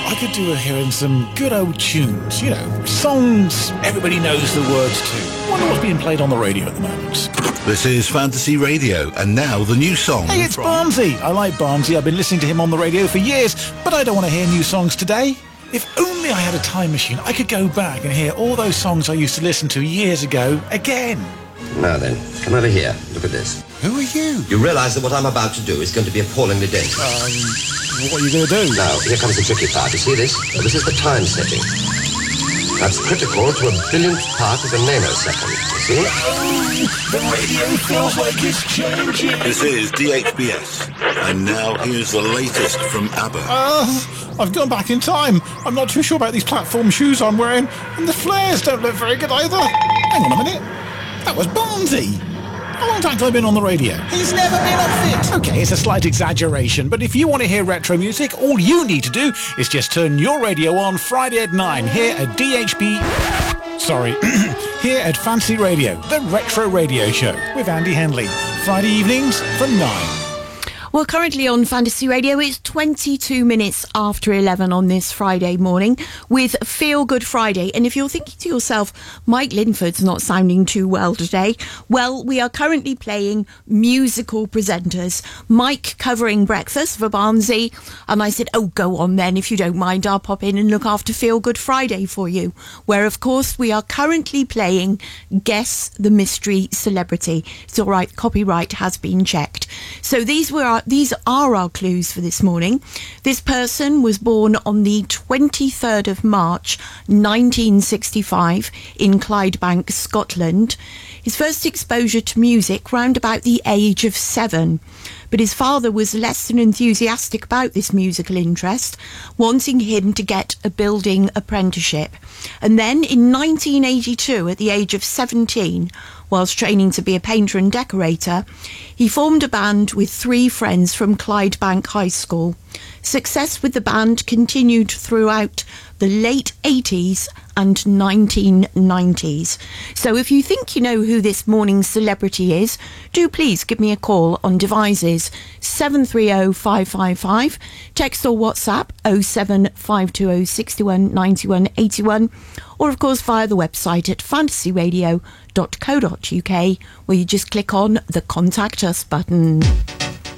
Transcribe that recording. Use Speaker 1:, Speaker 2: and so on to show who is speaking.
Speaker 1: I could do with hearing some good old tunes, you know, songs everybody knows the words to. Wonder what's being played on the radio at the moment.
Speaker 2: This is Fantasy Radio, and now the new song.
Speaker 1: Hey, it's Barnsley. I like Barnsley. I've been listening to him on the radio for years, but I don't want to hear new songs today. If only I had a time machine, I could go back and hear all those songs I used to listen to years ago again.
Speaker 3: Now then, come over here. Look at this.
Speaker 1: Who are you?
Speaker 3: You realise that what I'm about to do is going to be appallingly dangerous.
Speaker 1: What are you going to do?
Speaker 3: Now, here comes the tricky part. You see this? Well, this is the time setting. That's critical to a billionth part of a nanosecond. You see?
Speaker 1: The radio feels like it's changing.
Speaker 2: This is DHBS, and now here's the latest from ABBA.
Speaker 1: I've gone back in time. I'm not too sure about these platform shoes I'm wearing, and the flares don't look very good either. Hang on a minute. That was Barnsley. How long have I been on the radio? He's never been off it. Okay, it's a slight exaggeration, but if you want to hear retro music, all you need to do is just turn your radio on Friday at 9 here at here at Fantasy Radio, the retro radio show with Andy Henley. Friday evenings from 9.
Speaker 4: Well, currently on Fantasy Radio, it's 22 minutes after 11 on this Friday morning with Feel Good Friday. And if you're thinking to yourself, Mike Linford's not sounding too well today, well, we are currently playing musical presenters. Mike covering Breakfast for Barnsley. And I said, oh, go on then. If you don't mind, I'll pop in and look after Feel Good Friday for you, where, of course, we are currently playing Guess the Mystery Celebrity. It's all right. Copyright has been checked. So these are our clues for this morning. This person was born on the 23rd of March 1965 in Clydebank, Scotland. His first exposure to music round about the age of 7. But his father was less than enthusiastic about this musical interest, wanting him to get a building apprenticeship. And then in 1982, at the age of 17, whilst training to be a painter and decorator, he formed a band with 3 friends from Clydebank High School. Success with the band continued throughout the late 80s and 1990s. So if you think you know who this morning's celebrity is, do please give me a call on devices 730 555, text or WhatsApp 07520 61 91 81, or of course via the website at fantasyradio.co.uk, where you just click on the Contact Us button.